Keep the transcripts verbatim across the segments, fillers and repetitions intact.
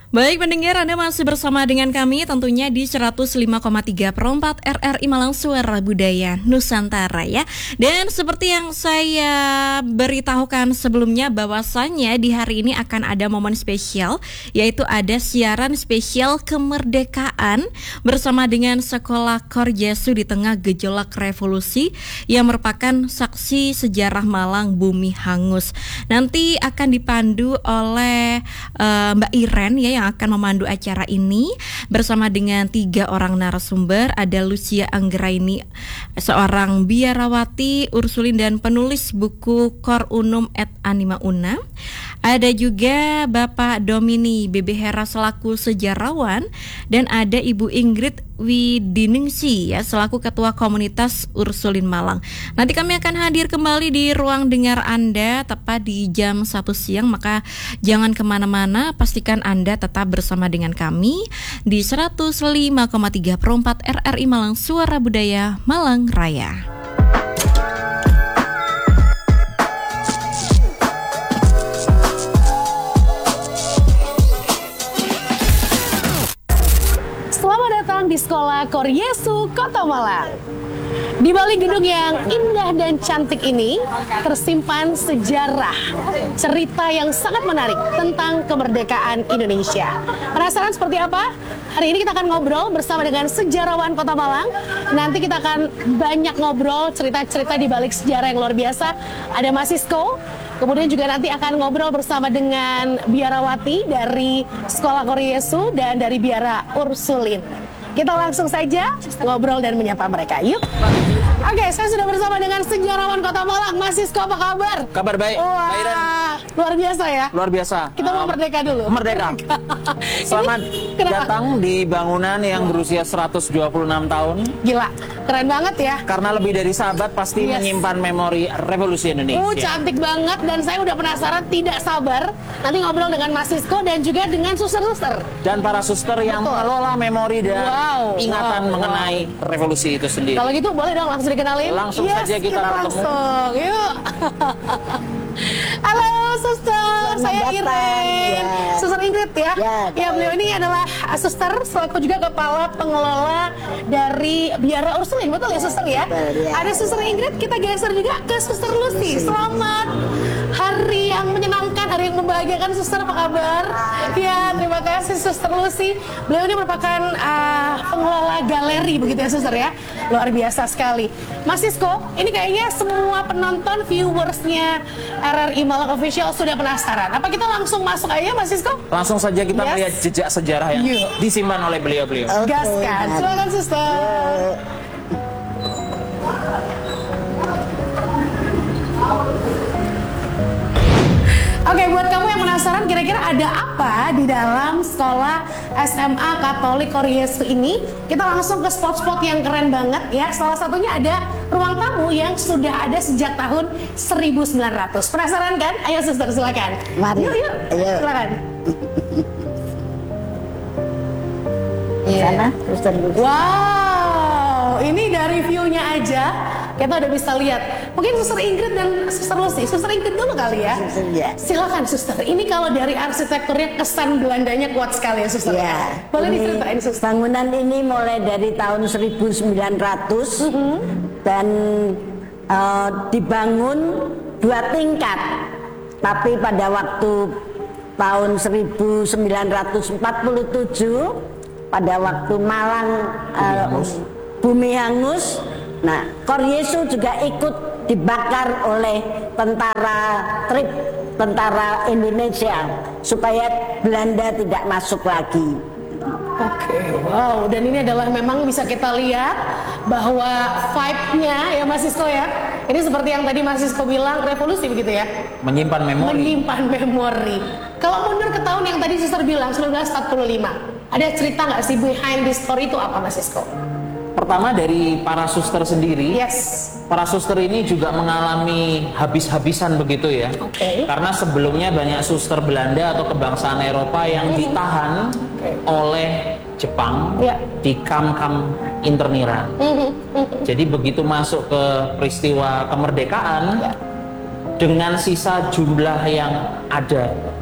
Baik pendengar, Anda masih bersama dengan kami tentunya di seratus lima koma tiga per empat R R I Malang Suara Budaya Nusantara ya. Dan seperti yang saya beritahukan sebelumnya bahwasannya di hari ini akan ada momen spesial, yaitu ada siaran spesial kemerdekaan bersama dengan Sekolah Cor Jesu di tengah gejolak revolusi yang merupakan saksi sejarah Malang bumi hangus. Nanti akan dipandu oleh uh, Mbak Iren ya yang akan memandu acara ini bersama dengan tiga orang narasumber. Ada Lucia Anggraini, seorang biarawati Ursulin dan penulis buku Cor Unum et Anima Una. Ada juga Bapak Domini Bebe Hera selaku sejarawan, dan ada Ibu Ingrid Widiningsi ya selaku Ketua Komunitas Ursulin Malang. Nanti kami akan hadir kembali di ruang dengar Anda tepat di jam satu siang, maka jangan kemana-mana, pastikan Anda tetap bersama dengan kami di seratus lima koma tiga per empat R R I Malang Suara Budaya Malang Raya. Di Sekolah Cor Jesu Kota Malang. Di balik gedung yang indah dan cantik ini tersimpan sejarah, cerita yang sangat menarik tentang kemerdekaan Indonesia. Penasaran seperti apa? Hari ini kita akan ngobrol bersama dengan sejarawan Kota Malang. Nanti kita akan banyak ngobrol cerita-cerita di balik sejarah yang luar biasa. Ada Mas Sisko. Kemudian juga nanti akan ngobrol bersama dengan biarawati dari Sekolah Cor Jesu dan dari Biara Ursulin. Kita langsung saja ngobrol dan menyapa mereka. Yuk. Oke, saya sudah bersama dengan sejarawan Kota Malang, Mas Sisko. Apa kabar? Kabar baik. Wah, luar biasa ya. Luar biasa. Kita mau merdeka dulu. Merdeka. Selamat datang di bangunan yang berusia seratus dua puluh enam tahun. Gila, keren banget ya. Karena lebih dari sahabat pasti yes. menyimpan memori revolusi Indonesia. Uh, cantik banget, dan saya udah penasaran, tidak sabar nanti ngobrol dengan Mas Sisko dan juga dengan suster-suster. Dan para suster yang Betul. mengelola memori dan wow, ingatan wow, mengenai wow. revolusi itu sendiri. Kalau gitu boleh dong langsung dikenalin? Langsung yes, saja kita, kita bertemu. Langsung, yuk. Halo suster, Selamat saya datang. Iren, Ya. Suster Ingrid ya. Ya, ya beliau ini adalah suster selaku juga kepala pengelola dari Biara Ursulin, betul ya suster ya? Betul, ya. Ada Suster Ingrid, kita geser juga ke Suster Lucy. Selamat hari yang menyenangkan, hari yang membahagiakan suster, apa kabar? Ya, terima kasih Suster Lucy. Beliau ini merupakan uh, pengelola galeri begitu ya suster ya. Luar biasa sekali. Mas Sisko, ini kayaknya semua penonton viewersnya R R I Malang Official sudah penasaran. Apa kita langsung masuk aja Mas Sisko? Langsung saja kita Yes. melihat jejak sejarah yang Yuk. disimpan oleh beliau-beliau. Okay. Gaskan, silakan suster. Oke, buat kamu yang penasaran kira-kira ada apa di dalam sekolah S M A Katolik Cor Jesu ini, kita langsung ke spot-spot yang keren banget ya. Salah satunya ada ruang tamu yang sudah ada sejak tahun seribu sembilan ratus. Penasaran kan? Ayo suster, silakan. Mari. Yuk, yuk. Ayo. Silakan. Sana, suster Lucy. Wow, ini dari view-nya aja kita udah bisa lihat. Mungkin Suster Ingrid dan Suster Lucy. Suster Ingrid dulu kali ya. Suster, ya. Silakan Suster. Ini kalau dari arsitekturnya kesan Belandanya kuat sekali ya Suster. Ya. Boleh Ini diceritain Suster? bangunan ini mulai dari tahun seribu sembilan ratus Mm-hmm. dan uh, dibangun dua tingkat. Tapi pada waktu tahun seribu sembilan ratus empat puluh tujuh, pada waktu Malang uh, bumi hangus, nah Cor Jesu juga ikut dibakar oleh tentara Trip, tentara Indonesia, supaya Belanda tidak masuk lagi. Oke, wow. Dan ini adalah memang bisa kita lihat bahwa vibe-nya ya Mas Sisko ya. Ini seperti yang tadi Mas Sisko bilang, revolusi begitu ya. Menyimpan memori. Menyimpan memori. Kalau mundur ke tahun yang tadi Suster bilang seribu sembilan ratus empat puluh lima, ada cerita nggak sih behind this story itu apa Mas Sisko? Pertama dari para suster sendiri. Yes. Para suster ini juga mengalami habis-habisan begitu ya. Oke. Karena sebelumnya banyak suster Belanda atau kebangsaan Eropa yang ditahan oleh Jepang Ya. di kam-kam interniran. Jadi begitu masuk ke peristiwa kemerdekaan, Ya. dengan sisa jumlah yang ada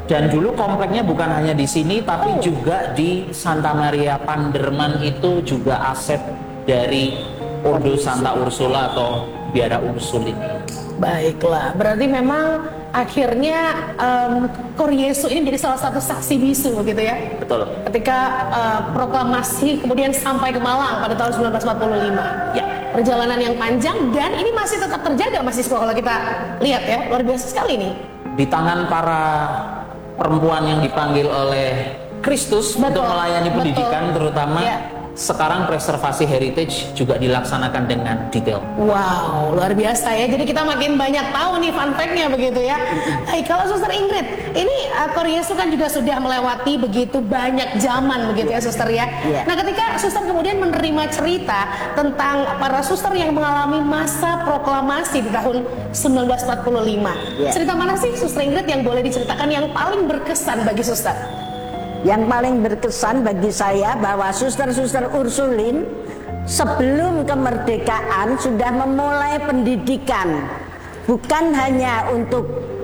Dan dulu kompleknya bukan hanya di sini, tapi Oh. juga di Santa Maria Panderman itu juga aset dari Ordo Santa Ursula atau Biara Ursul ini. Baiklah, berarti memang akhirnya um, Koryesu ini menjadi salah satu saksi bisu begitu ya. Betul. Ketika uh, proklamasi kemudian sampai ke Malang pada tahun sembilan belas empat puluh lima. Ya. Perjalanan yang panjang dan ini masih tetap terjaga Mas Sisko kalau kita lihat ya. Luar biasa sekali nih. Di tangan para perempuan yang dipanggil oleh Kristus Betul, untuk melayani betul. pendidikan terutama, Ya. sekarang preservasi heritage juga dilaksanakan dengan detail. Wow, luar biasa ya. Jadi kita makin banyak tahu nih fun fact-nya begitu ya. Hai, kalau Suster Ingrid, ini uh, Koryesu kan juga sudah melewati begitu banyak zaman begitu ya Suster ya. Iya. Nah ketika Suster kemudian menerima cerita tentang para suster yang mengalami masa proklamasi di tahun sembilan belas empat puluh lima. Iya. Cerita mana sih Suster Ingrid yang boleh diceritakan yang paling berkesan bagi Suster? Yang paling berkesan bagi saya bahwa suster-suster Ursulin sebelum kemerdekaan sudah memulai pendidikan, bukan hanya untuk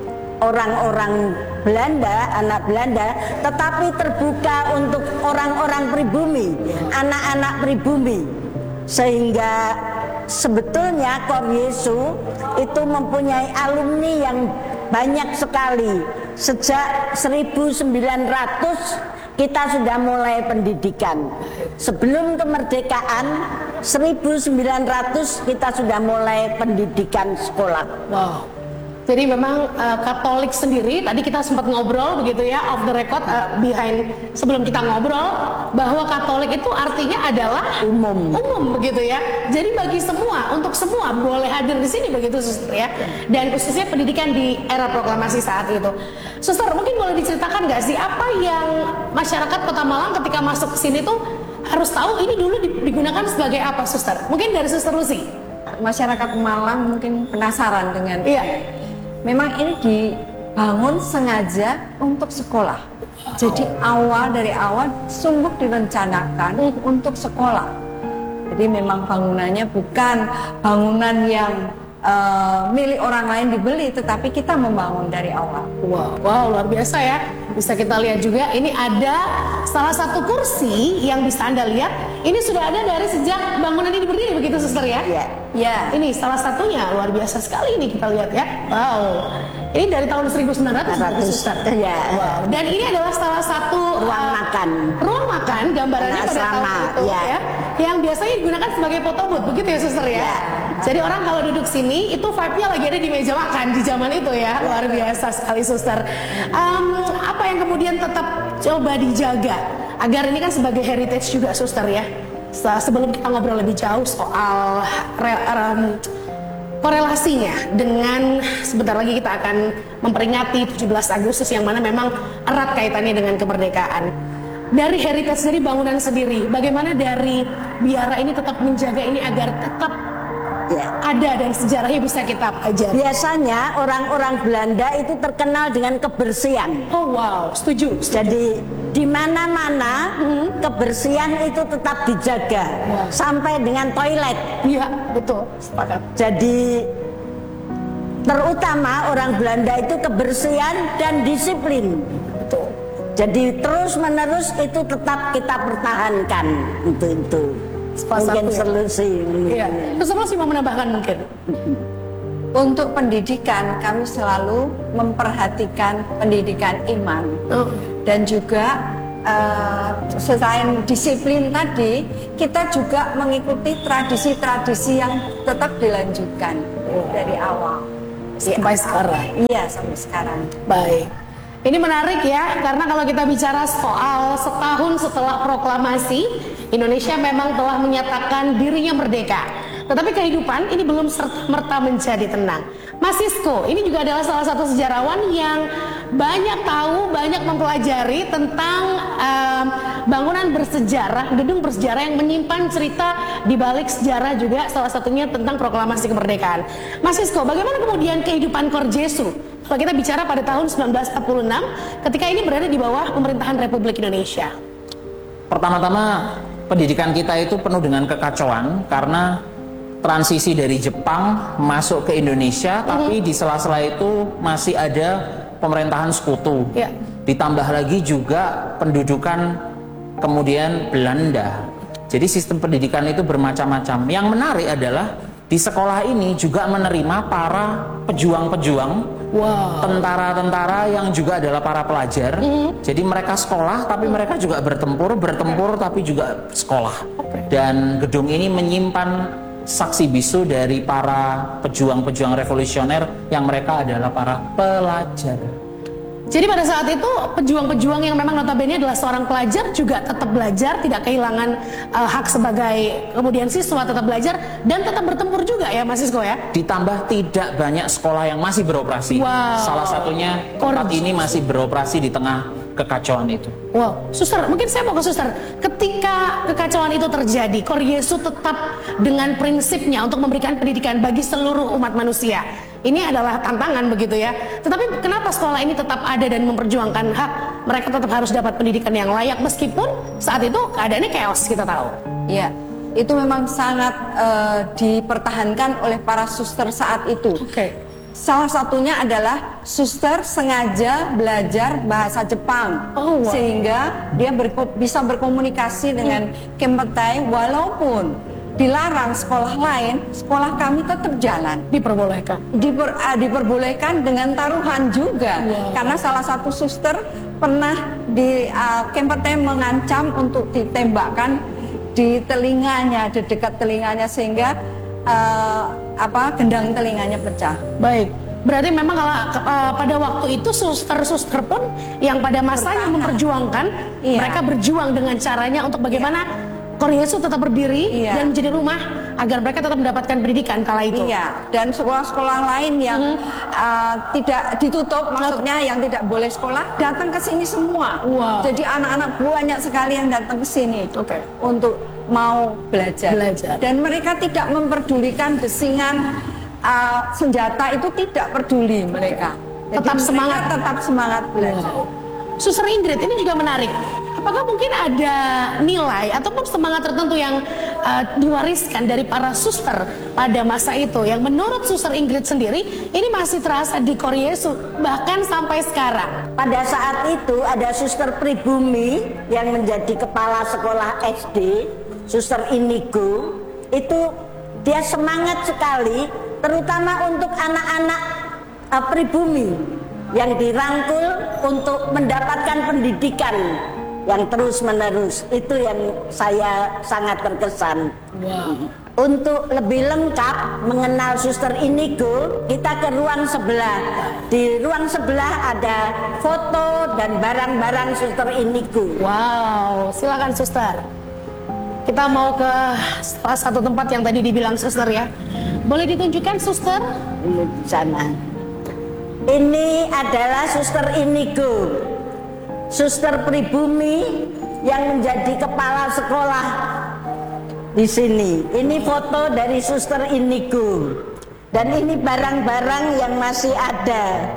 orang-orang Belanda, anak Belanda, tetapi terbuka untuk orang-orang pribumi, anak-anak pribumi, sehingga sebetulnya Koryesu itu mempunyai alumni yang banyak sekali. Sejak seribu sembilan ratus kita sudah mulai pendidikan. Sebelum kemerdekaan seribu sembilan ratus kita sudah mulai pendidikan sekolah. Wow. Jadi memang uh, Katolik sendiri, tadi kita sempat ngobrol begitu ya, off the record, uh, behind sebelum kita ngobrol, bahwa Katolik itu artinya adalah Umum. umum begitu ya. Jadi bagi semua, untuk semua boleh hadir di sini begitu Suster ya. Dan khususnya pendidikan di era proklamasi saat itu. Suster, mungkin boleh diceritakan nggak sih apa yang masyarakat Kota Malang ketika masuk ke sini tuh harus tahu ini dulu digunakan sebagai apa, Suster? Mungkin dari Suster Lucy. Masyarakat Malang mungkin penasaran dengan Iya. memang ini dibangun sengaja untuk sekolah. Jadi awal dari awal sungguh direncanakan untuk sekolah. Jadi memang bangunannya bukan bangunan yang uh, milik orang lain dibeli, tetapi kita membangun dari awal. Wow, wow, luar biasa ya. Bisa kita lihat juga, ini ada salah satu kursi yang bisa Anda lihat. Ini sudah ada dari sejak bangunan ini berdiri, begitu Suster ya? Ya. Ya, ini salah satunya, luar biasa sekali ini kita lihat ya. Wow, ini dari tahun seribu sembilan ratus, Suster. Ya. Wow, dan ini adalah salah satu Ruang uh, makan. Ruang makan, gambarannya pada Asrama, tahun itu ya. ya. Yang biasanya digunakan sebagai foto booth, begitu ya Suster ya? Ya. Jadi orang kalau duduk sini itu vibe-nya lagi ada di meja makan di zaman itu ya. Luar biasa sekali Suster. Um, apa yang kemudian tetap coba dijaga agar ini kan sebagai heritage juga Suster ya. Sebelum kita ngobrol lebih jauh soal re- um, korelasinya dengan sebentar lagi kita akan memperingati tujuh belas Agustus yang mana memang erat kaitannya dengan kemerdekaan. Dari heritage dari bangunan sendiri, bagaimana dari biara ini tetap menjaga ini agar tetap Ya. ada dan sejarahnya bisa kita pelajari. Biasanya orang-orang Belanda itu terkenal dengan kebersihan. Oh wow, setuju. Jadi di mana-mana kebersihan itu tetap dijaga sampai dengan toilet. Iya, betul. Sepakat. Jadi terutama orang Belanda itu kebersihan dan disiplin. Betul. Jadi terus-menerus itu tetap kita pertahankan itu itu. Salah Mungkin satu ya. solusi. Iya. Terus apa sih mau menambahkan mungkin? Untuk pendidikan kami selalu memperhatikan pendidikan iman. Oh. Dan juga uh, selain disiplin tadi, kita juga mengikuti tradisi-tradisi yang tetap dilanjutkan dari awal Sampai sekarang. Iya, sampai sekarang. Baik. Ini menarik ya, karena kalau kita bicara soal setahun setelah proklamasi, Indonesia memang telah menyatakan dirinya merdeka. Tetapi kehidupan ini belum serta-merta menjadi tenang. Mas Sisko, ini juga adalah salah satu sejarawan yang banyak tahu, banyak mempelajari tentang um, bangunan bersejarah, gedung bersejarah yang menyimpan cerita di balik sejarah juga, salah satunya tentang proklamasi kemerdekaan. Mas Sisko, bagaimana kemudian kehidupan Koryesu kalau kita bicara pada tahun sembilan belas empat puluh enam ketika ini berada di bawah pemerintahan Republik Indonesia? Pertama-tama, pendidikan kita itu penuh dengan kekacauan karena transisi dari Jepang masuk ke Indonesia, tapi di sela-sela itu masih ada pemerintahan sekutu. Ya. Ditambah lagi juga pendudukan kemudian Belanda. Jadi sistem pendidikan itu bermacam-macam. Yang menarik adalah di sekolah ini juga menerima para pejuang-pejuang, wow. tentara-tentara yang juga adalah para pelajar. Mm. Jadi mereka sekolah tapi mereka juga bertempur, bertempur tapi juga sekolah. Okay. Dan gedung ini menyimpan saksi bisu dari para pejuang-pejuang revolusioner yang mereka adalah para pelajar. Jadi pada saat itu pejuang-pejuang yang memang notabene adalah seorang pelajar juga tetap belajar, tidak kehilangan uh, hak sebagai kemudian siswa, tetap belajar dan tetap bertempur juga ya Mas Sisko ya. Ditambah tidak banyak sekolah yang masih beroperasi. Wow. Salah satunya tempat ini masih beroperasi di tengah kekacauan itu. Wow, Suster, mungkin saya mau ke Suster. Ketika kekacauan itu terjadi, Koryessu tetap dengan prinsipnya untuk memberikan pendidikan bagi seluruh umat manusia. Ini adalah tantangan begitu ya. Tetapi kenapa sekolah ini tetap ada dan memperjuangkan hak mereka tetap harus dapat pendidikan yang layak meskipun saat itu keadaannya chaos kita tahu. Iya, itu memang sangat uh, dipertahankan oleh para suster saat itu. Oke. Okay. Salah satunya adalah suster sengaja belajar bahasa Jepang, oh, wow. sehingga dia berko bisa berkomunikasi dengan hmm. Kempetai walaupun dilarang sekolah lain, sekolah kami tetap jalan. Diperbolehkan. Diper, uh, diperbolehkan dengan taruhan juga, wow. karena salah satu suster pernah di uh, Kempetai mengancam untuk ditembakkan di telinganya, di dekat telinganya sehingga Uh, apa gendang telinganya pecah. Baik, berarti memang kalau uh, pada waktu itu suster-suster pun yang pada masanya memperjuangkan, iya. mereka berjuang dengan caranya untuk bagaimana iya. Koryessu tetap berdiri iya. dan menjadi rumah agar mereka tetap mendapatkan pendidikan kala itu. Iya, dan sekolah-sekolah lain yang hmm. uh, tidak ditutup, maksudnya yang tidak boleh sekolah datang ke sini semua. Wow. Jadi anak-anak banyak sekali yang datang ke sini okay. untuk mau belajar. belajar dan mereka tidak memperdulikan desingan uh, senjata itu, tidak peduli mereka. Jadi tetap mereka semangat tetap semangat belajar. Wow. Suster Ingrid, ini juga menarik. Apakah mungkin ada nilai ataupun semangat tertentu yang uh, diwariskan dari para suster pada masa itu yang menurut Suster Ingrid sendiri ini masih terasa di Koryessu bahkan sampai sekarang? Pada saat itu ada Suster Pribumi yang menjadi kepala sekolah S D, Suster Inigo. Itu dia semangat sekali terutama untuk anak-anak uh, pribumi yang dirangkul untuk mendapatkan pendidikan yang terus menerus. Itu yang saya sangat terkesan. Wow. Untuk lebih lengkap mengenal Suster Inigo, kita ke ruang sebelah. Di ruang sebelah ada foto dan barang-barang Suster Inigo. Wow, silakan Suster. Kita mau ke salah satu tempat yang tadi dibilang Suster ya. Boleh ditunjukkan Suster? Ini di sana. Ini adalah Suster Inigo, suster pribumi yang menjadi kepala sekolah di sini. Ini foto dari Suster Inigo. Dan ini barang-barang yang masih ada.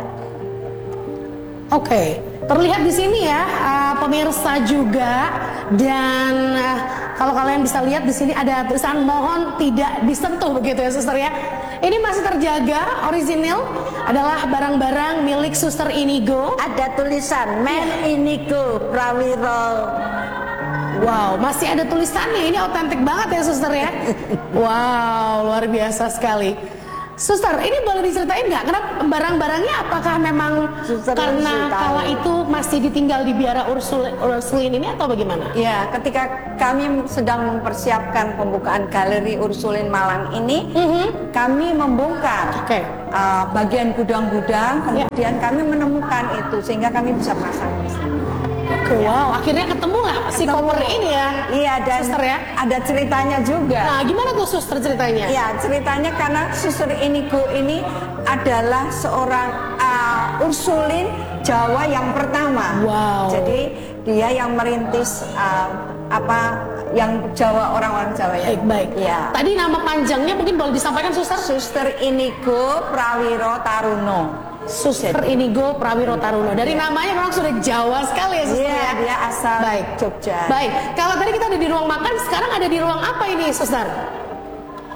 Oke, terlihat di sini ya uh, pemirsa juga. Dan uh, kalau kalian bisa lihat di sini ada tulisan mohon tidak disentuh begitu ya Suster ya. Ini masih terjaga, orisinil adalah barang-barang milik Suster Inigo. Ada tulisan Men Inigo Prawiro. Wow, masih ada tulisannya. Ini otentik banget ya Suster ya. Wow, luar biasa sekali. Suster, ini boleh diceritain nggak? Kenapa barang-barangnya apakah memang Suster karena kala itu masih ditinggal di biara Ursul, Ursulin ini atau bagaimana? Ya, ketika kami sedang mempersiapkan pembukaan galeri Ursulin Malang ini, mm-hmm. kami membongkar okay. uh, bagian gudang-gudang, kemudian yeah. kami menemukan itu sehingga kami bisa pasang di sini. Oke, okay, wow, akhirnya ketemu nggak si koper ini ya? Iya, dan Suster ya? Ada ceritanya juga. Nah, gimana tuh Suster ceritanya? Iya, ceritanya karena Suster Inigo ini adalah seorang uh, Ursulin Jawa yang pertama. Wow. Jadi dia yang merintis uh, apa yang Jawa, orang-orang Jawa ya. Baik, baik. Ya. Tadi nama panjangnya mungkin boleh disampaikan Suster? Suster Inigo Prawiro Taruno. Suster Inigo Prawiro Taruno. Dari namanya memang sudah Jawa sekali ya Suster yeah, ya. Dia asal Baik. Jogja. Baik. Kalau tadi kita ada di ruang makan, sekarang ada di ruang apa ini Suster?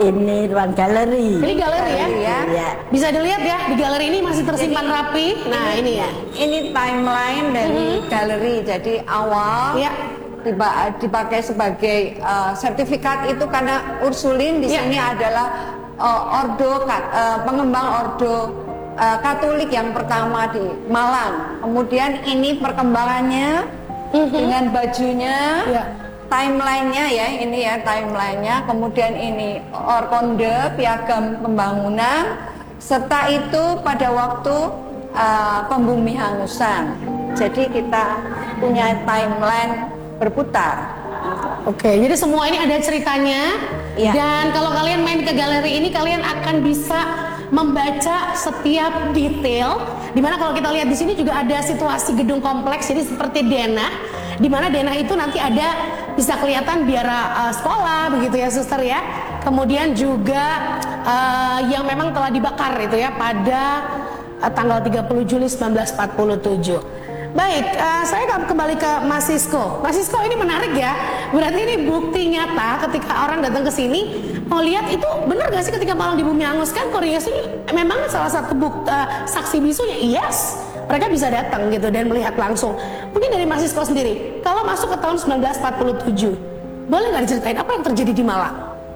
ini ruang galeri. Ini galeri ya? Ya. Ya. Bisa dilihat ya, di galeri ini masih tersimpan Jadi, rapi. Nah ini, ini ya. Ini timeline dari mm-hmm. galeri. Jadi awal ya. dipakai sebagai uh, sertifikat itu karena Ursulin di ya. sini adalah uh, ordo uh, pengembang ordo uh, Katolik yang pertama di Malang. Kemudian ini perkembangannya mm-hmm. dengan bajunya. Ya. Timelinenya ya, ini ya timelinenya. Kemudian ini orkonde, piagam pembangunan, serta itu pada waktu uh, pembumihangusan. Jadi kita punya timeline berputar. Oke, jadi semua ini ada ceritanya. Ya. Dan kalau kalian main ke galeri ini, kalian akan bisa membaca setiap detail. Dimana kalau kita lihat di sini juga ada situasi gedung kompleks, jadi seperti denah. Di mana denah itu nanti ada bisa kelihatan biara uh, sekolah begitu ya suster ya. Kemudian juga uh, yang memang telah dibakar itu ya pada uh, tanggal tiga puluh Juli seribu sembilan ratus empat puluh tujuh. Baik, uh, saya kembali ke Mas Sisko. Mas Sisko, ini menarik ya. Berarti ini bukti nyata ketika orang datang ke sini mau lihat itu benar gak sih ketika Malang dibumi-hanguskan Koreyesu memang salah satu bukti uh, saksi bisunya. Yes, mereka bisa datang gitu dan melihat langsung. Mungkin dari Mas Sisko sendiri, kalau masuk ke tahun seribu sembilan ratus empat puluh tujuh, boleh nggak diceritain apa yang terjadi di Malang?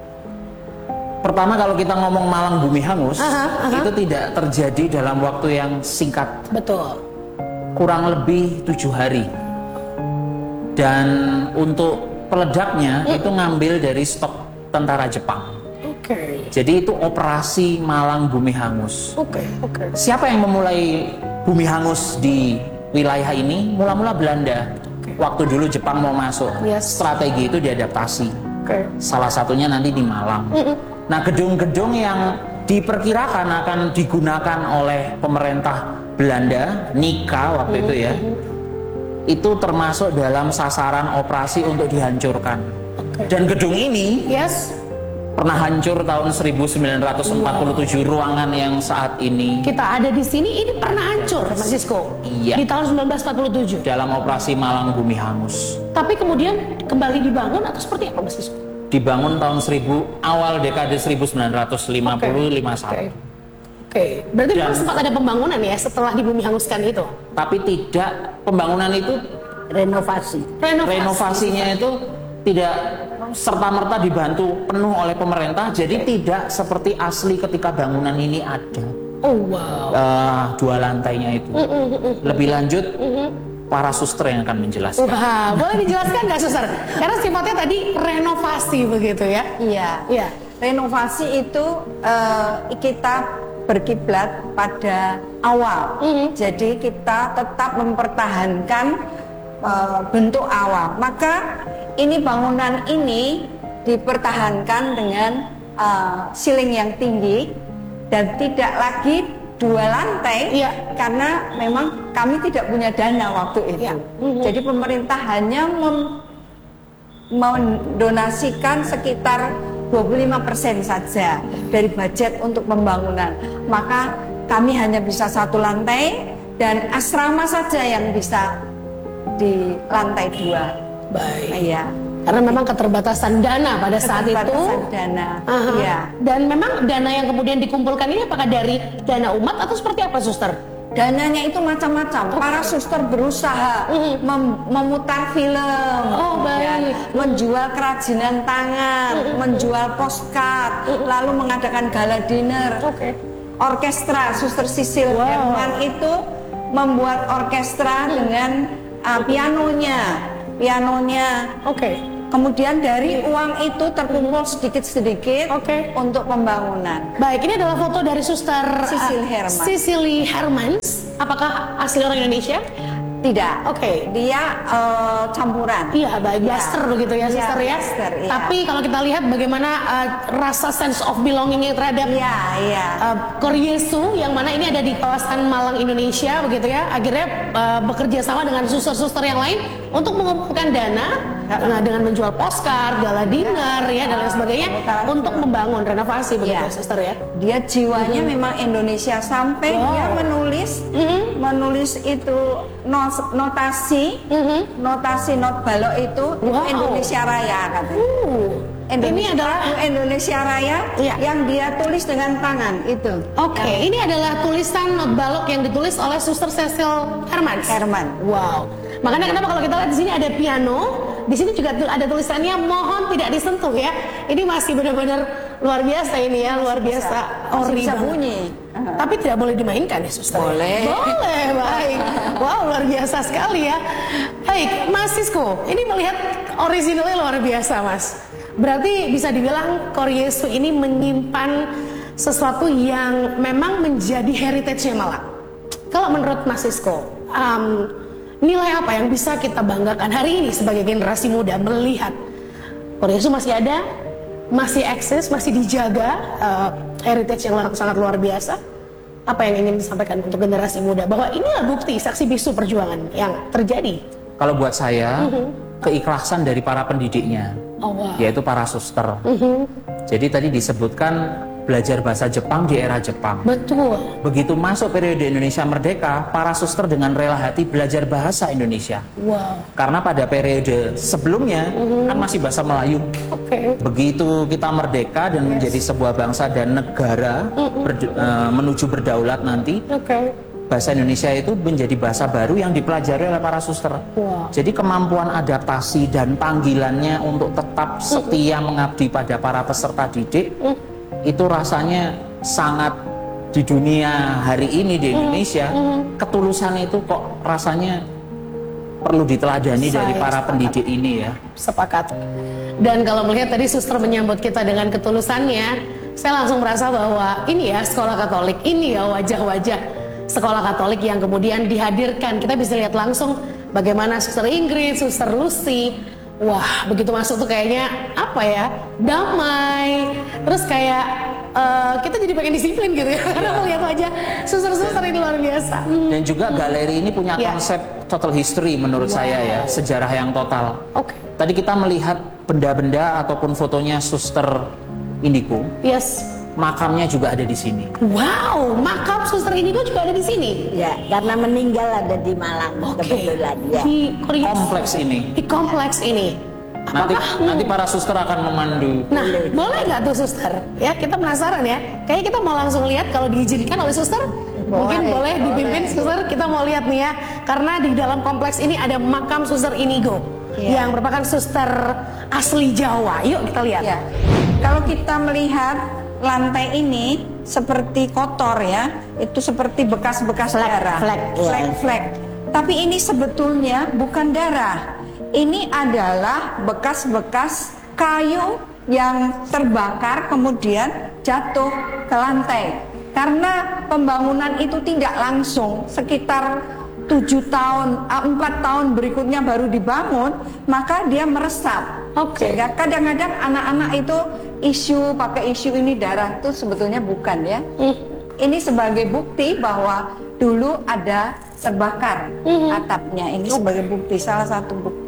Pertama kalau kita ngomong Malang bumi hangus, aha, aha. itu tidak terjadi dalam waktu yang singkat. Betul. Kurang lebih tujuh hari. Dan untuk peledaknya hmm. itu ngambil dari stok tentara Jepang. Oke. Okay. Jadi itu operasi Malang bumi hangus. Oke. Okay. Oke. Okay. Siapa yang memulai bumi hangus di wilayah ini? Mula-mula Belanda. Okay. Waktu dulu Jepang mau masuk, yes. strategi itu diadaptasi. Okay. Salah satunya nanti di Malang. Mm-mm. Nah, gedung-gedung yang diperkirakan akan digunakan oleh pemerintah Belanda, Nika waktu itu ya, itu termasuk dalam sasaran operasi untuk dihancurkan. Okay. Dan gedung ini yes. pernah hancur tahun seribu sembilan ratus empat puluh tujuh. Wow. Ruangan yang saat ini kita ada di sini ini pernah hancur, Mas Sisko. Iya. Di tahun seribu sembilan ratus empat puluh tujuh. Dalam operasi Malang bumi hangus. Tapi kemudian kembali dibangun atau seperti apa, Mas Sisko? Dibangun tahun seribu awal dekade seribu sembilan ratus lima puluh lima puluh satu. Okay. Oke, okay. Berarti memang sempat ada pembangunan ya setelah dibumi hanguskan itu? Tapi tidak, pembangunan itu renovasi. Renovasi. Renovasinya itu tidak serta-merta dibantu penuh oleh pemerintah, jadi okay. tidak seperti asli ketika bangunan ini ada. Oh wow. Uh, dua lantainya itu. Mm -mm, mm -mm. Lebih lanjut, mm -hmm. para suster yang akan menjelaskan. Wah, boleh dijelaskan nggak suster? Karena sifatnya tadi renovasi begitu ya? Iya. Iya. Renovasi itu uh, kita berkiblat pada awal, mm-hmm. jadi kita tetap mempertahankan uh, bentuk awal. Maka ini bangunan ini dipertahankan dengan uh, ceiling yang tinggi dan tidak lagi dua lantai, yeah. karena memang kami tidak punya dana waktu itu. Yeah. Mm-hmm. Jadi pemerintah hanya mem- mendonasikan sekitar dua puluh lima persen saja dari budget untuk pembangunan. Maka kami hanya bisa satu lantai dan asrama saja yang bisa di lantai dua. Baik. Iya. Karena memang keterbatasan dana pada saat itu. Keterbatasan dana. Iya. Dan memang dana yang kemudian dikumpulkan ini apakah dari dana umat atau seperti apa, suster? Dananya itu macam-macam. Okay. Para suster berusaha mm. mem- memutar film, oh, baik. Ya, menjual kerajinan tangan, mm. menjual postcard, mm. lalu mengadakan gala dinner. Okay. Orkestra Suster Sisil wow. Herman itu membuat orkestra mm. dengan uh, pianonya, pianonya. Oke. Okay. Kemudian dari uang itu terkumpul sedikit-sedikit okay. untuk pembangunan. Baik, ini adalah foto dari Suster Sisil uh, Herman. Sicily Hermans. Apakah asli orang Indonesia? Tidak. Oke. Okay. Dia uh, campuran. Iya, baik. Ya. Blaster begitu ya, Suster ya. Blaster, ya. Tapi kalau kita lihat bagaimana uh, rasa sense of belongingnya terhadap ya, ya. Uh, Koreyesu, yang mana ini ada di kawasan Malang, Indonesia, begitu ya. Akhirnya uh, bekerja sama dengan suster-suster yang lain untuk mengumpulkan dana. Nah, dengan menjual postcard, gala dinner ya dan lain sebagainya ya, untuk membangun renovasi begitu ya, suster ya. Dia jiwanya mm-hmm. memang Indonesia sampai wow. dia menulis mm-hmm. menulis itu not, notasi mm-hmm. notasi not balok itu, wow. itu Indonesia Raya katanya. Uh. Indonesia, Ini adalah Indonesia Raya Iya. yang dia tulis dengan tangan itu. Oke, ini adalah tulisan not balok yang ditulis oleh Suster Cecil Herman. Herman. Wow. Makanya kenapa kalau kita lihat di sini ada piano, di sini juga tu- ada tulisannya mohon tidak disentuh ya. Ini masih benar-benar luar biasa ini ya, luar biasa. Masih Ori bisa banget. bunyi. Tapi tidak boleh dimainkan ya, Suster. Boleh. Boleh, baik. Wow, luar biasa sekali ya. Baik, Mas Sisko, ini melihat originalnya luar biasa, Mas. Berarti bisa dibilang Koryesu ini menyimpan sesuatu yang memang menjadi heritage-nya Malang. Kalau menurut Mas Sisko, um, nilai apa yang bisa kita banggakan hari ini sebagai generasi muda melihat Koryesu masih ada, masih eksis, masih dijaga, uh, heritage yang sangat luar biasa. Apa yang ingin disampaikan untuk generasi muda bahwa inilah bukti saksi bisu perjuangan yang terjadi. Kalau buat saya, keikhlasan dari para pendidiknya, Oh, wow. yaitu para suster. Jadi tadi disebutkan belajar bahasa Jepang di era Jepang. Betul. Begitu masuk periode Indonesia Merdeka, para suster dengan rela hati belajar bahasa Indonesia. Wow. Karena pada periode sebelumnya kan masih bahasa Melayu. Oke. Begitu kita merdeka dan menjadi sebuah bangsa dan negara berd- eh, menuju berdaulat nanti, Oke. bahasa Indonesia itu menjadi bahasa baru yang dipelajari oleh para suster. Wow. Jadi kemampuan adaptasi dan panggilannya untuk tetap setia mengabdi pada para peserta didik itu rasanya sangat di dunia hari ini di Indonesia, ketulusan itu kok rasanya perlu diteladani dari Saya para sepakat. pendidik ini ya. Sepakat. Dan kalau melihat tadi suster menyambut kita dengan ketulusannya, saya langsung merasa bahwa ini ya sekolah Katolik, ini ya wajah-wajah sekolah Katolik yang kemudian dihadirkan. Kita bisa lihat langsung bagaimana suster Ingrid, suster Lucy. Wah, begitu masuk tuh kayaknya apa ya, damai. Terus kayak eh, kita jadi pengen disiplin gitu ya, karena melihat wajah suster-suster ini luar biasa. Hmm. Dan juga galeri ini punya Ya. konsep total history menurut saya ya, sejarah yang total. Oke. Tadi kita melihat benda-benda ataupun fotonya suster Indigo, Yes. makamnya juga ada di sini. Wow, makam suster Indigo juga ada di sini. Ya, karena meninggal ada di Malang Oke. kebetulan. Ya. Di Korea. Kompleks ini. Di kompleks ini. Nanti Apakah? nanti para suster akan memandu. Nah, boleh nggak tuh suster? Ya, kita penasaran ya. Kayaknya kita mau langsung lihat kalau diizinkan oleh suster. Mungkin boleh dipimpin suster. Kita mau lihat nih ya. Karena di dalam kompleks ini ada makam suster Inigo Iya. yang merupakan suster asli Jawa. Yuk kita lihat. Ya. Kalau kita melihat lantai ini seperti kotor ya, itu seperti bekas-bekas Flek, darah, flek, ya. flek-flek. Tapi ini sebetulnya bukan darah. Ini adalah bekas-bekas kayu yang terbakar kemudian jatuh ke lantai. Karena pembangunan itu tidak langsung, sekitar tujuh tahun, ah, empat tahun berikutnya baru dibangun, maka dia meresap. Oke. Sehingga kadang-kadang anak-anak itu isu pakai isu ini darah itu sebetulnya bukan ya. Ini sebagai bukti bahwa dulu ada terbakar atapnya. Ini sebagai bukti, salah satu bukti.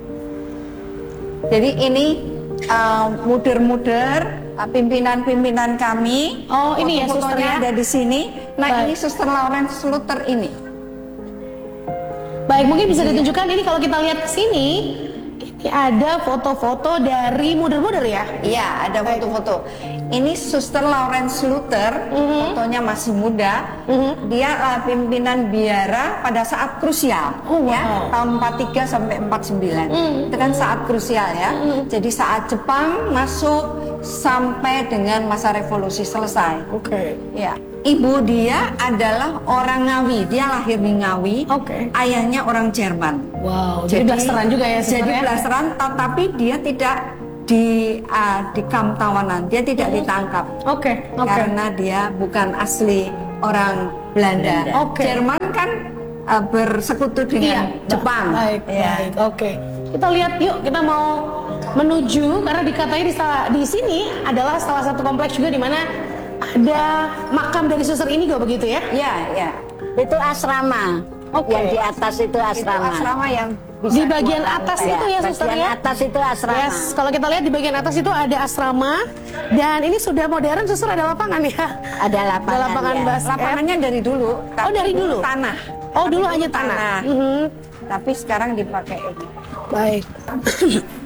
Jadi ini uh, muder-muder uh, pimpinan-pimpinan kami. Oh, ini ya, Foto-fotonya suster ya? ada di sini. Nah, Baik. ini Suster Lawrence Luther ini. Baik, mungkin bisa ditunjukkan ini kalau kita lihat ke sini. Ini ada foto-foto dari muder-muder ya. Iya, ada foto-foto. Ini Suster Lawrence Luther, fotonya masih muda. Dia uh, pimpinan biara pada saat krusial, Oh, ya, wow. tahun empat tiga sampai empat sembilan. Itu kan saat krusial ya. Jadi saat Jepang masuk sampai dengan masa revolusi selesai. Oke. Ya, ibu dia adalah orang Ngawi. Dia lahir di Ngawi. Oke. Ayahnya orang Jerman. Wow, jadi blasteran juga ya Jadi sebenarnya. blasteran, tetapi dia tidak di uh, di kamp tawanan. Dia tidak ditangkap Oke, oke. karena dia bukan asli orang Belanda. Oke. Jerman kan uh, bersekutu dengan Iya, Jepang. Baik, Ya. baik. Oke. Kita lihat yuk, kita mau menuju karena dikatanya di, sa- di sini adalah salah satu kompleks juga di mana ada makam dari suster Inigo begitu ya? Ya, ya. Itu asrama. Oke. Yang di atas itu Itu asrama. asrama yang bisa Di bagian dua atas lantai. itu ya, suster bagian ya? atas itu asrama. Yes, kalau kita lihat di bagian atas itu ada asrama dan ini sudah modern, suster ada lapangan ya? Ada lapangan. Ada lapangan ya. basket. Lapangannya dari dulu. Oh, dari dulu? Tanah. Oh, dulu hanya tanah. Mhm. Tapi sekarang dipakai ini. Baik.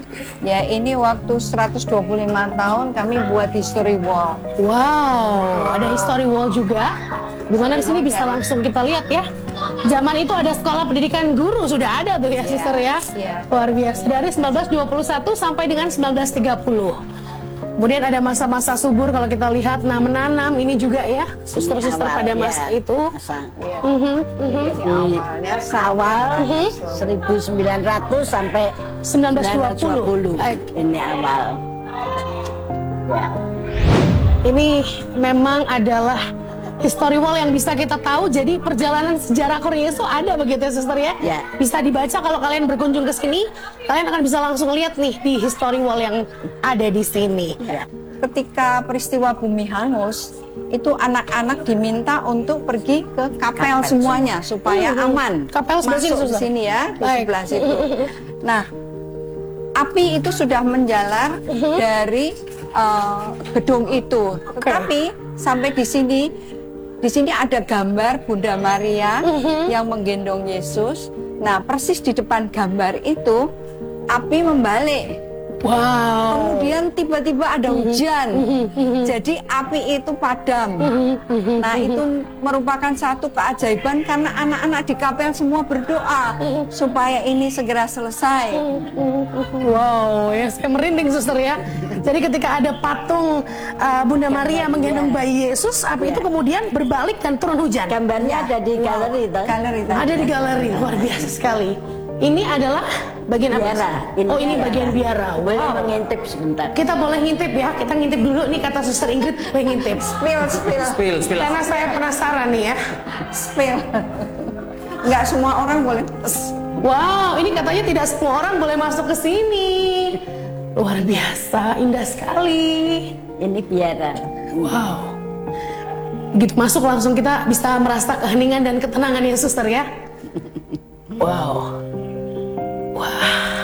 Ya, ini waktu seratus dua puluh lima tahun kami buat history wall. Wow, ada history wall juga. Dimana di sini bisa langsung kita lihat ya. Zaman itu ada sekolah pendidikan guru sudah ada tuh ya, Suster ya. Yeah. Luar biasa. Dari seribu sembilan ratus dua puluh satu sampai dengan seribu sembilan ratus tiga puluh. Kemudian ada masa-masa subur kalau kita lihat, nah menanam ini juga ya, suster-suster pada masa ya. itu. Masa. Mhm, mhm. Di awal seribu sembilan ratus sampai sembilan belas dua puluh. sembilan belas dua puluh. Baik. Ini awal. Ya. Ini memang adalah history wall yang bisa kita tahu. Jadi perjalanan sejarah Korea itu ada begitu ya, Suster ya? Ya. Bisa dibaca kalau kalian berkunjung ke sini, kalian akan bisa langsung lihat nih di history wall yang ada di sini. Ya. Ketika peristiwa bumi hangus, itu anak-anak diminta untuk pergi ke kapel, Kapel semuanya supaya Mhm. aman. Kapel sebelah sini, masuk di Suster. sini ya, di Baik. sebelah situ. Nah, api itu sudah menjalar dari uh, gedung itu. Tetapi sampai di sini, di sini ada gambar Bunda Maria yang menggendong Yesus. Nah, persis di depan gambar itu api membalik. Wow. Kemudian tiba-tiba ada hujan, jadi api itu padam. Nah, itu merupakan satu keajaiban karena anak-anak di kapel semua berdoa supaya ini segera selesai. Wow, ya saya merinding, Suster ya. Jadi ketika ada patung uh, Bunda Maria menggendong bayi Yesus, api itu kemudian berbalik dan turun hujan. Gambarnya ada di galeri itu. Galeri tadi. Ada di galeri, luar biasa sekali. Ini adalah bagian apa? Biara. Oh, ini bagian biara. Boleh Wow. mengintip sebentar. Kita boleh ngintip ya, kita ngintip dulu nih kata Suster Ingrid, boleh ngintip. Spill, spill, Spill, spill. Karena saya penasaran nih ya. spill. Nggak semua orang boleh. Wow, ini katanya tidak semua orang boleh masuk ke sini. Luar biasa, indah sekali. Ini biara. Wow. Begitu masuk langsung kita bisa merasa keheningan dan ketenangan ya, Suster ya. Wow. Wah.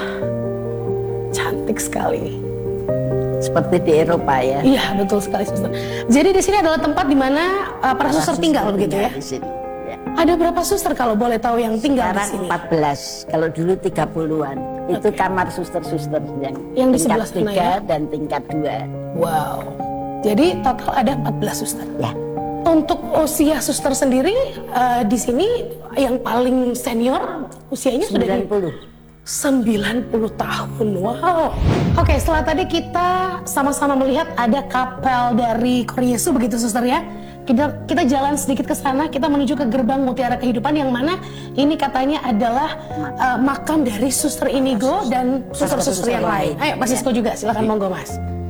Cantik sekali. Seperti di Eropa ya. Iya, betul sekali, Suster. Jadi di sini adalah tempat di mana uh, para suster tinggal begitu ya. Di sini. Ya. Ada berapa suster kalau boleh tahu yang tinggal Sekarang di sini? empat belas, kalau dulu tiga puluhan. Itu kamar suster-suster yang, Yang di tingkat sebelah sana tiga ya? dan tingkat dua. Wow. Jadi total ada empat belas suster. Ya. Untuk usia suster sendiri uh, di sini yang paling senior usianya sudah sembilan di- puluh. sembilan puluh tahun. Wow. Oke, setelah tadi kita sama-sama melihat ada kapel dari Korea Yesus begitu, Suster ya. Kita kita jalan sedikit ke sana, kita menuju ke gerbang Mutiara Kehidupan yang mana ini katanya adalah uh, makam dari Suster Inigo dan suster-suster yang lain. Ayo, Mas Sisko juga, silakan monggo, Mas.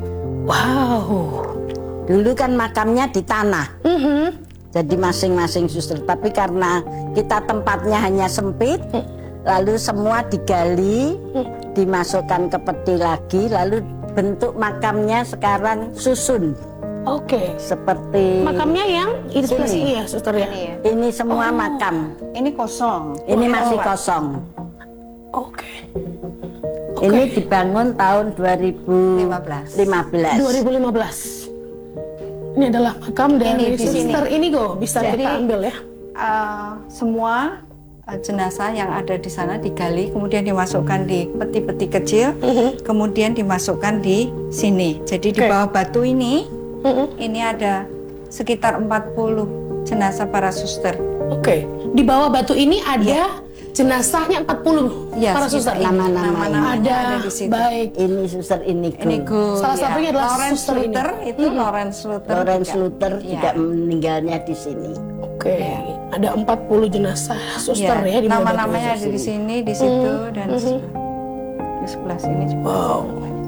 Wow. Dulu kan makamnya di tanah. Mhm. Jadi masing-masing suster. Tapi karena kita tempatnya hanya sempit, lalu semua digali, dimasukkan ke peti lagi, lalu bentuk makamnya sekarang susun. Oke. Seperti Makamnya yang ini sebelah Sini. sini ya, Suster ya. ini semua makam. Ini kosong. Ini masih kosong. Oke. Ini dibangun tahun dua ribu lima belas. dua ribu lima belas. Ini adalah makam dari Ini, di sini. Suster Inigo, bisa Jadi, kita ambil ya. Uh, semua uh, jenazah yang ada di sana digali, kemudian dimasukkan di peti-peti kecil, kemudian dimasukkan di sini. Jadi di Oke. bawah batu ini, Mhm. ini ada sekitar empat puluh jenazah para suster. Oke. Di bawah batu ini ada jenazahnya empat puluh Ya, para suster. sekitar nama-nama nama-namanya Ada, ada di situ. baik. Ini suster Inigo. Ini Go, Salah satunya adalah Lawrence suster ini. Luther, itu Lawrence Luther. Lawrence juga. Luther Iya. juga meninggalnya di sini. Oke. Ada empat puluh jenazah suster Iya, ya di bawah batu. nama-namanya ada di sini, di situ, dan di sebelah, di sebelah sini juga. Wow.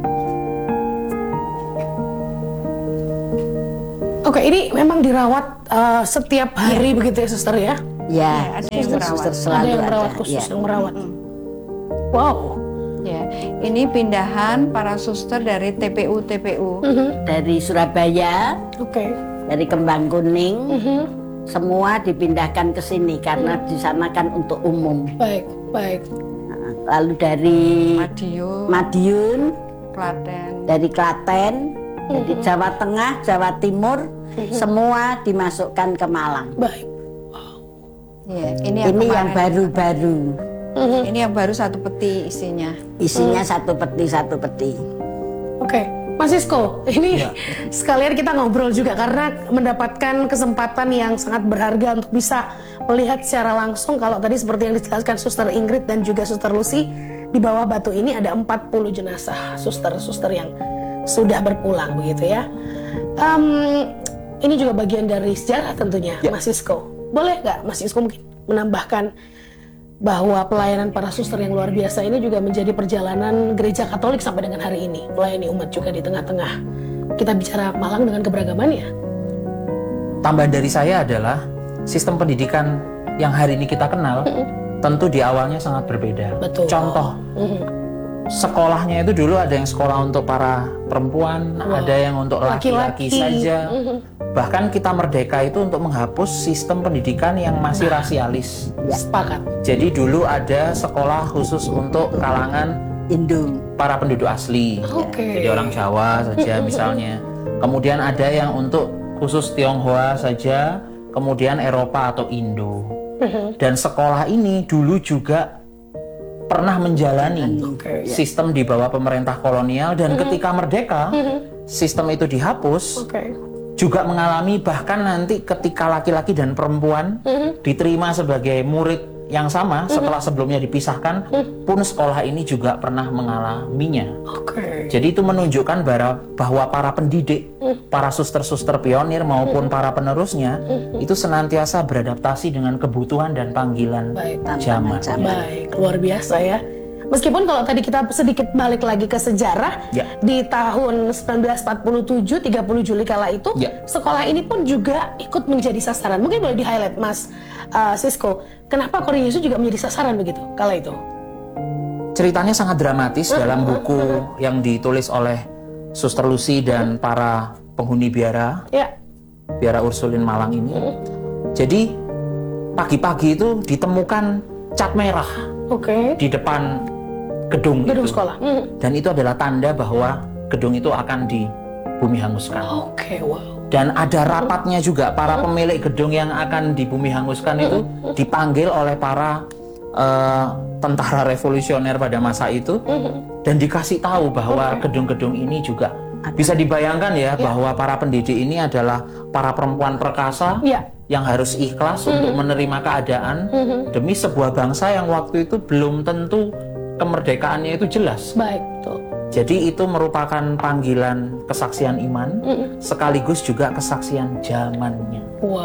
Oke, ini memang dirawat uh, setiap hari begitu ya, Suster ya? Ya, ada yang suster-suster merawat. selalu ada yang merawat ada. khusus Ya. yang merawat. Wow. Ya, ini pindahan para suster dari T P U T P U. Dari Surabaya, Oke. dari Kembang Kuning, Mhm. semua dipindahkan ke sini karena di sana kan untuk umum. Baik, baik. Nah, lalu dari Madiun, Madiun, Klaten. dari Klaten, dari Jawa Tengah, Jawa Timur, semua dimasukkan ke Malang. Baik. Ya, ini Ini yang yang kemarin. baru-baru. Mhm. Ini yang baru satu peti isinya. Isinya satu peti satu peti. Oke, Mas Sisko, ini Ya. sekalian kita ngobrol juga karena mendapatkan kesempatan yang sangat berharga untuk bisa melihat secara langsung. Kalau tadi seperti yang dijelaskan Suster Ingrid dan juga Suster Lucy, di bawah batu ini ada empat puluh jenazah suster-suster yang sudah berpulang begitu ya. Um, ini juga bagian dari sejarah tentunya, Ya. Mas Sisko. Boleh nggak Mas Sisko mungkin menambahkan bahwa pelayanan para suster yang luar biasa ini juga menjadi perjalanan gereja Katolik sampai dengan hari ini, melayani umat juga di tengah-tengah kita bicara Malang dengan keberagamannya. Tambahan dari saya adalah sistem pendidikan yang hari ini kita kenal tentu di awalnya sangat berbeda. Betul. Contoh, Mhm. sekolahnya itu dulu ada yang sekolah untuk para perempuan, Wow. ada yang untuk laki-laki Laki-laki. saja. Mhm. Bahkan kita merdeka itu untuk menghapus sistem pendidikan yang masih rasialis. Sepakat. Jadi dulu ada sekolah khusus untuk kalangan Indo. para penduduk asli. Oke. Jadi orang Jawa saja misalnya. Kemudian ada yang untuk khusus Tionghoa saja, kemudian Eropa atau Indo. Dan sekolah ini dulu juga pernah menjalani Oke, ya. sistem di bawah pemerintah kolonial, dan ketika merdeka sistem itu dihapus. Oke. Juga mengalami bahkan nanti ketika laki-laki dan perempuan diterima sebagai murid yang sama setelah sebelumnya dipisahkan, pun sekolah ini juga pernah mengalaminya. Oke. Jadi itu menunjukkan bara- bahwa para pendidik, para suster-suster pionir maupun para penerusnya itu senantiasa beradaptasi dengan kebutuhan dan panggilan Baik, zaman. Baik, luar biasa ya. Meskipun kalau tadi kita sedikit balik lagi ke sejarah, Ya. di tahun sembilan belas empat puluh tujuh, tiga puluh Juli kala itu, Ya. sekolah ini pun juga ikut menjadi sasaran. Mungkin boleh di-highlight Mas uh, Sisko, kenapa Korea Yesus juga menjadi sasaran begitu kala itu? Ceritanya sangat dramatis dalam buku yang ditulis oleh Suster Lucy dan para penghuni biara, Ya. biara Ursulin Malang ini. Jadi pagi-pagi itu ditemukan cat merah Oke. di depan gedung, Gedung itu. sekolah. Hmm. Dan itu adalah tanda bahwa gedung itu akan dibumi hanguskan. Oke, wow. Dan ada rapatnya juga, para pemilik gedung yang akan dibumi hanguskan itu dipanggil oleh para eh, tentara revolusioner pada masa itu, dan dikasih tahu bahwa gedung-gedung ini juga bisa dibayangkan ya, bahwa para pendidik ini adalah para perempuan perkasa Ya. yang harus ikhlas untuk menerima keadaan demi sebuah bangsa yang waktu itu belum tentu kemerdekaannya itu jelas. Baik, betul. Jadi itu merupakan panggilan kesaksian iman, sekaligus juga kesaksian zamannya.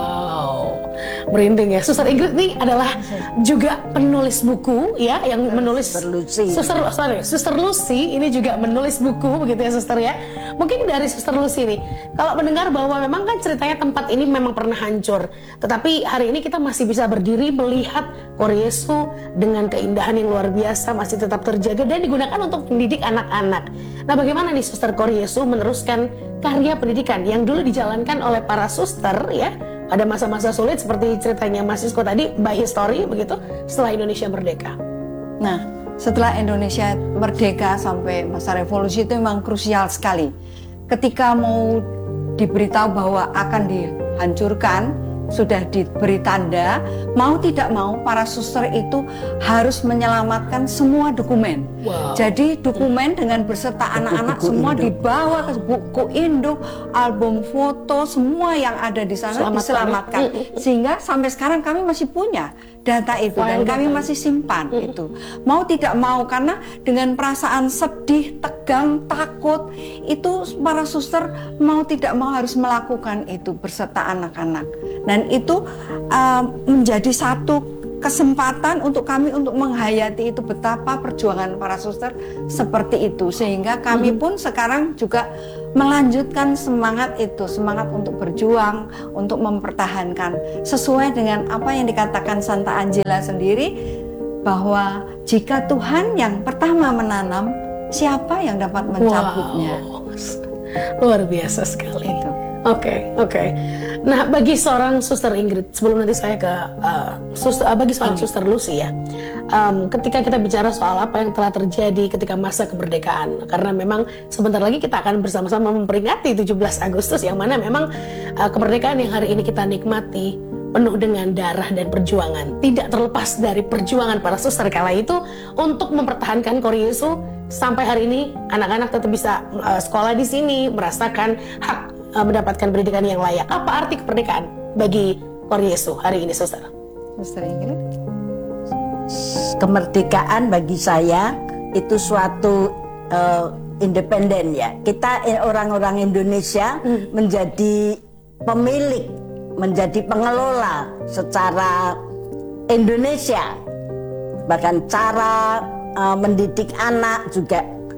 Wow, merinding ya. Suster Ingrid ini adalah juga penulis buku ya, yang menulis. Suster Lucy. Suster, sorry, Suster Lucy ini juga menulis buku begitu ya, Suster ya. Mungkin dari Suster Lucy nih, kalau mendengar bahwa memang kan ceritanya tempat ini memang pernah hancur, tetapi hari ini kita masih bisa berdiri melihat Koryesu dengan keindahan yang luar biasa masih tetap terjaga dan digunakan untuk mendidik anak-anak. Nah, bagaimana nih Suster Koryesu meneruskan karya pendidikan yang dulu dijalankan oleh para suster ya pada masa-masa sulit seperti ceritanya Mas Sisko tadi, by history begitu, setelah Indonesia merdeka. Nah, setelah Indonesia merdeka sampai masa revolusi itu memang krusial sekali. Ketika mau diberitahu bahwa akan dihancurkan, sudah diberi tanda, mau tidak mau para suster itu harus menyelamatkan semua dokumen. Wow. Jadi dokumen dengan berserta anak-anak semua dibawa ke buku induk, album foto, semua yang ada di sana Selamatkan. diselamatkan. Sehingga sampai sekarang kami masih punya data itu dan File kami data. masih simpan itu. Mau tidak mau, karena dengan perasaan sedih, tegang, takut, itu para suster mau tidak mau harus melakukan itu berserta anak-anak. Dan itu uh, menjadi satu kesempatan untuk kami untuk menghayati itu betapa perjuangan para suster seperti itu, sehingga kami pun sekarang juga melanjutkan semangat itu, semangat untuk berjuang, untuk mempertahankan sesuai dengan apa yang dikatakan Santa Angela sendiri, bahwa jika Tuhan yang pertama menanam, siapa yang dapat mencabutnya? Wow. Luar biasa sekali. Itu. Oke, oke. Nah, bagi seorang Suster Ingrid, sebelum nanti saya ke uh, suster, uh, bagi seorang Suster Lucy ya, um, ketika kita bicara soal apa yang telah terjadi ketika masa kemerdekaan, karena memang sebentar lagi kita akan bersama-sama memperingati tujuh belas Agustus, yang mana memang uh, kemerdekaan yang hari ini kita nikmati penuh dengan darah dan perjuangan. Tidak terlepas dari perjuangan para suster kala itu untuk mempertahankan Koryesu sampai hari ini anak-anak tetap bisa uh, sekolah di sini, merasakan hak uh, mendapatkan pendidikan yang layak. Apa arti kemerdekaan bagi Koryesu hari ini, Suster? Suster Ingrid? Kemerdekaan bagi saya itu suatu uh, independen ya. Kita eh, orang-orang Indonesia hmm. menjadi pemilik, menjadi pengelola secara Indonesia. Bahkan cara uh, mendidik anak juga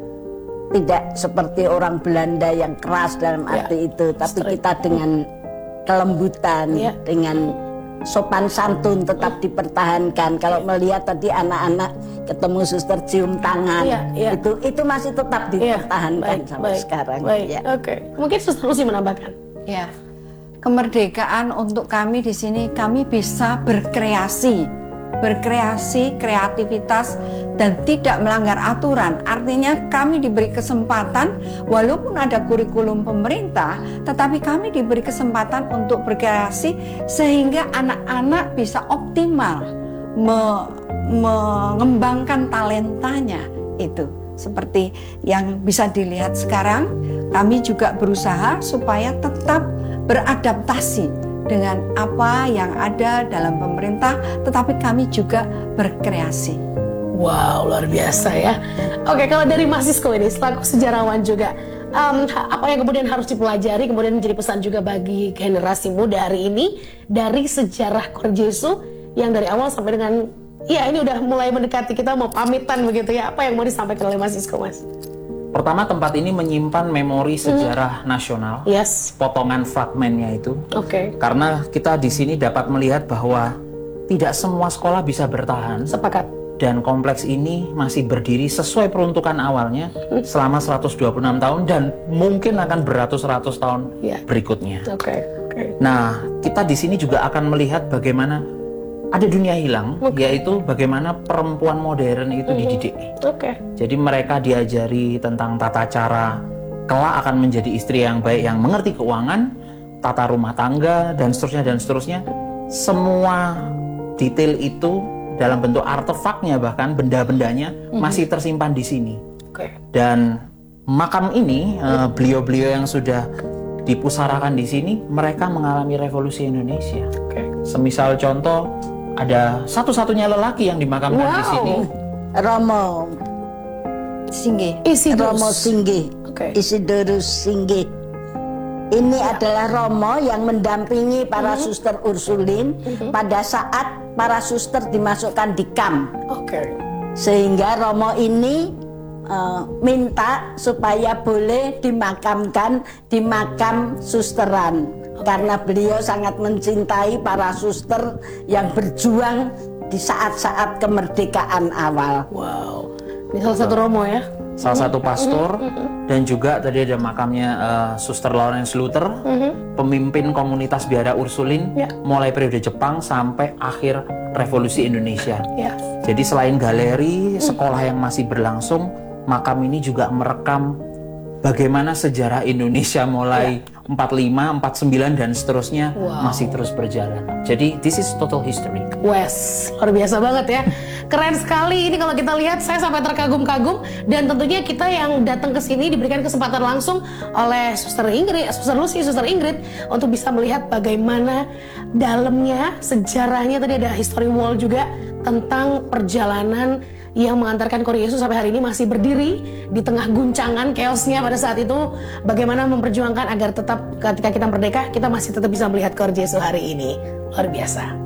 tidak seperti orang Belanda yang keras dalam arti ya, itu, tapi straight. Kita dengan kelembutan, ya. Dengan sopan santun tetap dipertahankan. Kalau melihat tadi anak-anak ketemu suster cium tangan, ya, ya. itu itu masih tetap dipertahankan ya, baik, sampai baik, sekarang. Baik. Ya. Oke, mungkin Suster Lucy menambahkan. Ya, kemerdekaan untuk kami di sini, kami bisa berkreasi, berkreasi, kreativitas dan tidak melanggar aturan. Artinya kami diberi kesempatan, walaupun ada kurikulum pemerintah, tetapi kami diberi kesempatan untuk berkreasi sehingga anak-anak bisa optimal me mengembangkan talentanya itu. Seperti yang bisa dilihat sekarang, kami juga berusaha supaya tetap beradaptasi dengan apa yang ada dalam pemerintah, tetapi kami juga berkreasi. Wow, luar biasa ya. Oke, kalau dari Mas Sisko ini selaku sejarawan juga, um, apa yang kemudian harus dipelajari, kemudian menjadi pesan juga bagi generasi muda hari ini dari sejarah Koryesu yang dari awal sampai dengan, ya ini udah mulai mendekati kita mau pamitan begitu ya. Apa yang mau disampaikan oleh Mas Sisko, Mas? Pertama, tempat ini menyimpan memori sejarah hmm. nasional, yes. potongan fragmennya itu. Oke. Okay. Karena kita di sini dapat melihat bahwa tidak semua sekolah bisa bertahan. Sepakat. Dan kompleks ini masih berdiri sesuai peruntukan awalnya hmm. selama seratus dua puluh enam tahun dan mungkin akan beratus-ratus tahun yeah. berikutnya. Oke. Okay. Okay. Nah, kita di sini juga akan melihat bagaimana ada dunia hilang, okay. yaitu bagaimana perempuan modern itu mm-hmm. dididik. Okay. Jadi mereka diajari tentang tata cara kelak akan menjadi istri yang baik, yang mengerti keuangan, tata rumah tangga, dan seterusnya dan seterusnya. Semua detail itu dalam bentuk artefaknya, bahkan benda-bendanya mm-hmm. masih tersimpan di sini. Okay. Dan makam ini, uh, beliau-beliau yang sudah dipusarakan di sini, mereka mengalami revolusi Indonesia. Okay. Semisal contoh, ada satu-satunya lelaki yang dimakamkan wow. di sini, Romo Singgih. Isidorus. Romo Singgih. Okay. Isidorus Singgih. Ini ya. adalah Romo yang mendampingi para uh-huh. suster Ursulin uh-huh. pada saat para suster dimasukkan di kamp. Oke. Okay. Sehingga Romo ini uh, minta supaya boleh dimakamkan di makam susteran. Okay. Karena beliau sangat mencintai para suster yang berjuang di saat-saat kemerdekaan awal. Wow. Ini salah satu Romo ya? Salah satu pastor, uh-huh. dan juga tadi ada makamnya uh, Suster Lawrence Luther, uh-huh. pemimpin komunitas biara Ursulin, yeah. mulai periode Jepang sampai akhir revolusi Indonesia. Yeah. Jadi selain galeri, sekolah yang masih berlangsung, makam ini juga merekam bagaimana sejarah Indonesia mulai yeah. empat puluh lima, empat puluh sembilan dan seterusnya wow. masih terus berjalan. Jadi this is total history. Wes, luar biasa banget ya. Keren sekali ini kalau kita lihat, saya sampai terkagum-kagum, dan tentunya kita yang datang ke sini diberikan kesempatan langsung oleh Suster Ingrid, Suster Lucy, Suster Ingrid untuk bisa melihat bagaimana dalamnya, sejarahnya. Tadi ada history wall juga tentang perjalanan yang mengantarkan Koryesu sampai hari ini masih berdiri di tengah guncangan chaosnya pada saat itu. Bagaimana memperjuangkan agar tetap ketika kita merdeka, kita masih tetap bisa melihat Koryesu hari ini. Luar biasa.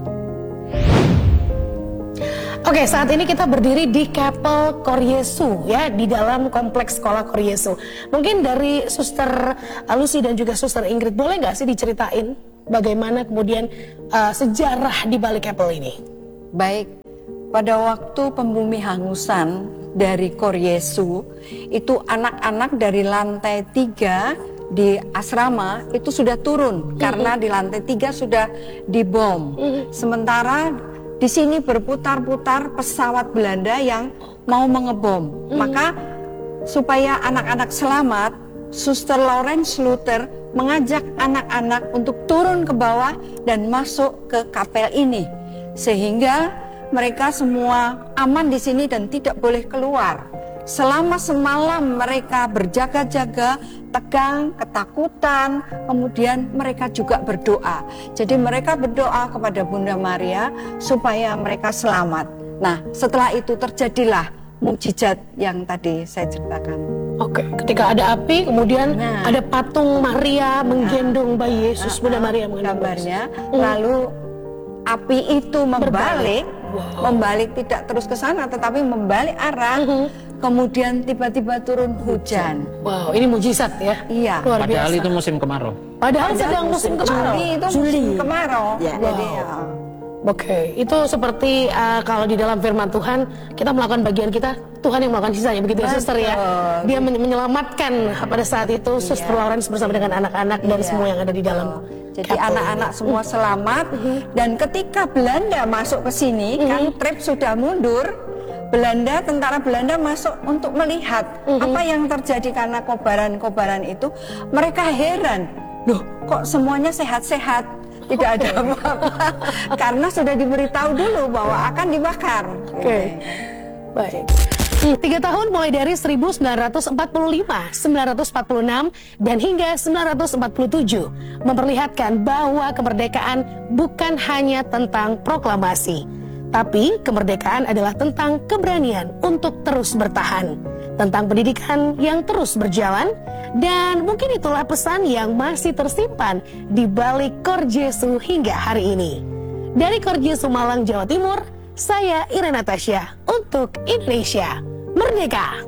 Oke, saat ini kita berdiri di Kapel Koryesu ya, di dalam kompleks sekolah Koryesu. Mungkin dari Suster Lucy dan juga Suster Ingrid, boleh nggak sih diceritain bagaimana kemudian uh, sejarah di balik kapel ini? Baik, pada waktu pembumi hangusan dari Koryesu, itu anak-anak dari lantai tiga di asrama itu sudah turun mm-hmm. karena di lantai tiga sudah dibom. Mm-hmm. Sementara di sini berputar-putar pesawat Belanda yang mau mengebom. Mm. Maka supaya anak-anak selamat, Suster Lawrence Luther mengajak anak-anak untuk turun ke bawah dan masuk ke kapel ini, sehingga mereka semua aman di sini dan tidak boleh keluar. Selama semalam mereka berjaga-jaga, tegang, ketakutan, kemudian mereka juga berdoa. Jadi mereka berdoa kepada Bunda Maria supaya mereka selamat. Nah, setelah itu terjadilah mukjizat yang tadi saya ceritakan. Oke, ketika ada api, kemudian Nah. ada patung Maria menggendong bayi Yesus, Bunda Maria menggendong Gambarnya, Yesus. lalu api itu membalik, Wow. membalik tidak terus ke sana, tetapi membalik arah. Mhm. Kemudian tiba-tiba turun hujan. Wow, ini mujizat ya. Iya. Luar Padahal biasa. itu musim kemarau. Padahal sedang musim kemarau. Juli itu Juli. musim kemarau. Ya. Jadi Wow. ya. Oke, itu seperti uh, kalau di dalam firman Tuhan, kita melakukan bagian kita, Tuhan yang melakukan sisanya, begitu ya, Suster ya. Betul. Dia men- menyelamatkan pada saat itu Suster Lawrence bersama dengan anak-anak dan Iya. semua yang ada di dalam. Jadi kapel anak-anak ini. semua selamat. Dan ketika Belanda masuk ke sini, kan trip sudah mundur. Belanda, tentara Belanda masuk untuk melihat apa yang terjadi karena kobaran-kobaran itu. Mereka heran, loh kok semuanya sehat-sehat, tidak ada apa-apa. Karena sudah diberitahu dulu bahwa akan dibakar. Oke, baik. Hmm, Tiga tahun mulai dari seribu sembilan ratus empat puluh lima, sembilan ratus empat puluh enam, dan hingga sembilan ratus empat puluh tujuh memperlihatkan bahwa kemerdekaan bukan hanya tentang proklamasi, tapi kemerdekaan adalah tentang keberanian untuk terus bertahan, tentang pendidikan yang terus berjalan, dan mungkin itulah pesan yang masih tersimpan di balik Kor Jesu hingga hari ini. Dari Kor Jesu Malang, Jawa Timur, saya Ira Natasha untuk Indonesia Merdeka.